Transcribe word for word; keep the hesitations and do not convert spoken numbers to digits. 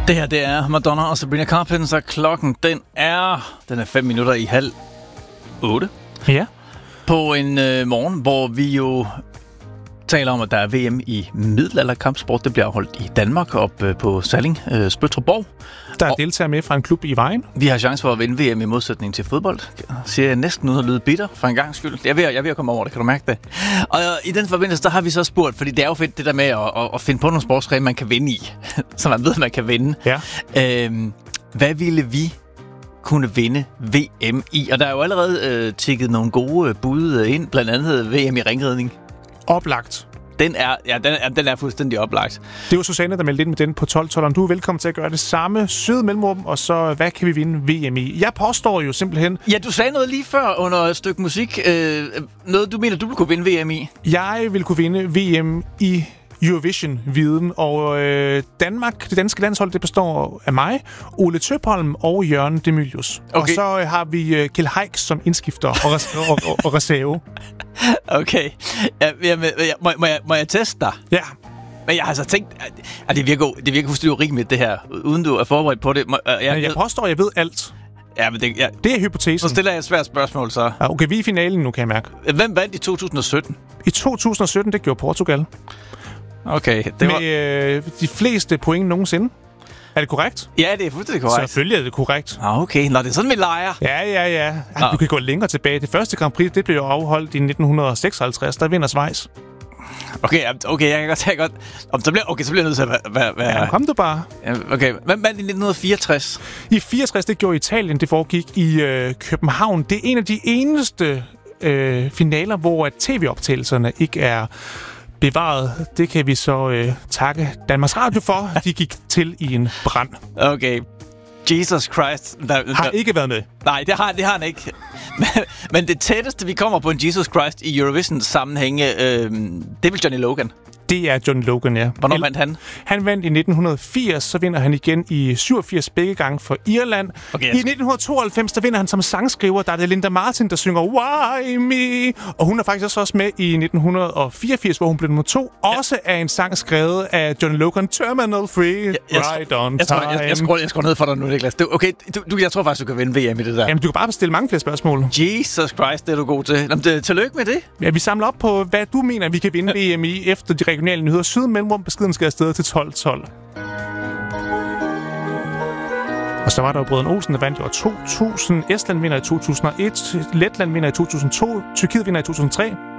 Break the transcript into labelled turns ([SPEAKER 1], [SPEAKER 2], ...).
[SPEAKER 1] Det her, det er Madonna og Sabrina Carpenter. Klokken, den er, den er fem minutter i halv otte.
[SPEAKER 2] Ja.
[SPEAKER 1] På en øh, morgen, hvor vi jo taler om, at der er V M i middelalderkampsport. Det bliver afholdt i Danmark op øh, på Salling, øh, Spøttrup.
[SPEAKER 2] Der er deltagere med fra en klub i Vejen.
[SPEAKER 1] Vi har chance for at vinde V M i modsætning til fodbold. Siger jeg næsten uden at lyde bitter for en gang skyld. Jeg er ved, jeg er ved at komme over det, kan du mærke det? Og øh, i den forbindelse, der har vi så spurgt, fordi det er jo fedt det der med at, at, at finde på nogle sportsgrene, man kan vinde i. Så man ved, man kan vinde.
[SPEAKER 2] Ja.
[SPEAKER 1] Øhm, hvad ville vi kunne vinde V M i? Og der er jo allerede øh, tikket nogle gode bud ind, blandt andet V M i ringridning.
[SPEAKER 2] Oplagt.
[SPEAKER 1] Den er, ja, den er, den er fuldstændig oplagt.
[SPEAKER 2] Det var Susanne, der meldte ind med den på tolv tolv. Du er velkommen til at gøre det samme. Søde mellemrum, og så hvad kan vi vinde V M i? Jeg påstår jo simpelthen...
[SPEAKER 1] Ja, du sagde noget lige før under et stykke musik. Øh, noget, du mener, du ville kunne vinde V M i?
[SPEAKER 2] Jeg vil kunne vinde V M i Eurovision-viden, og øh, Danmark, det danske landshold, det består af mig, Ole Tøpholm og Jørgen Demilius. Okay. Og så øh, har vi øh, Kjeld Haik som indskifter og, res- og, og, og reserve. Okay.
[SPEAKER 1] Ja, jamen, må, må, jeg, må jeg teste dig?
[SPEAKER 2] Ja.
[SPEAKER 1] Men jeg har altså tænkt, at det virker, det virker fuldstændig urimeligt, det her, uden du er forberedt på det. Må, jeg,
[SPEAKER 2] jeg, jeg påstår, jeg ved alt.
[SPEAKER 1] Ja, men det, ja.
[SPEAKER 2] det er hypotesen.
[SPEAKER 1] Så stiller jeg et svært spørgsmål, så.
[SPEAKER 2] Ja, okay, vi er i finalen nu, kan jeg mærke.
[SPEAKER 1] Hvem vandt i to tusind og sytten?
[SPEAKER 2] I to tusind og sytten, det gjorde Portugal.
[SPEAKER 1] Okay. Det var...
[SPEAKER 2] Med øh, de fleste point nogensinde. Er det korrekt?
[SPEAKER 1] Ja, det er fuldstændig korrekt.
[SPEAKER 2] Selvfølgelig er det korrekt.
[SPEAKER 1] Ah, okay. Nå, det er sådan, vi leger.
[SPEAKER 2] Ja, ja, ja. Ej, du kan gå længere tilbage. Det første Grand Prix, det blev jo afholdt i nitten seksoghalvtreds. Der vinder Schweiz.
[SPEAKER 1] Okay, okay, jeg kan godt tage godt. Om så bliver okay, så bliver jeg nødt til at være... være...
[SPEAKER 2] Ja, kom du bare.
[SPEAKER 1] Okay, hvem vandt i nitten fireogtres?
[SPEAKER 2] I fireogtres, det gjorde Italien. Det foregik i øh, København. Det er en af de eneste øh, finaler, hvor at tv-optagelserne ikke er bevaret. Det kan vi så øh, takke Danmarks Radio for. De gik til i en brand. Okay.
[SPEAKER 1] Jesus Christ. Der,
[SPEAKER 2] har
[SPEAKER 1] der,
[SPEAKER 2] ikke været med.
[SPEAKER 1] Nej, det har, det har han ikke. Men, men det tætteste, vi kommer på en Jesus Christ i Eurovision-sammenhænge, øh, det er vel Johnny Logan.
[SPEAKER 2] Det er John Logan, ja.
[SPEAKER 1] Hvornår vandt han?
[SPEAKER 2] Han vandt i nitten firs, så vinder han igen i syvogfirs begge gange for Irland. Okay, I nitten tooghalvfems, der vinder han som sangskriver. Der er det Linda Martin, der synger Why Me? Og hun er faktisk også med i nitten fireogfirs, hvor hun blev nummer to. Ja. Også af en sang skrevet af John Logan, Terminal Free, ja, jeg, Right on
[SPEAKER 1] jeg,
[SPEAKER 2] Time.
[SPEAKER 1] Jeg, jeg, jeg, skruer, jeg skruer ned for dig nu, Niklas. Du, okay, du, du, jeg tror faktisk, du kan vinde V M i det der.
[SPEAKER 2] Jamen, du kan bare bestille mange flere spørgsmål.
[SPEAKER 1] Jesus Christ, det er du god til. Jamen, det, tillykke med det.
[SPEAKER 2] Ja, vi samler op på, hvad du mener, vi kan vinde V M i efter de regionale nyheder. Syd mellemrum, beskeden skal afsted til tolv tolv. Og så var der jo Brødrene Olsen, der vandt jo to tusind. Estland vinder i to tusind og et. Letland vinder i to tusind og to. Tyrkiet vinder i to tusind og tre.